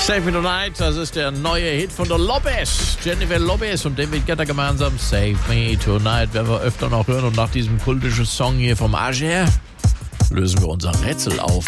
Save Me Tonight, das ist der neue Hit von der Lopez. Jennifer Lopez und David Guetta gemeinsam. Save Me Tonight werden wir öfter noch hören. Und nach diesem kultischen Song hier vom Ager lösen wir unser Rätsel auf.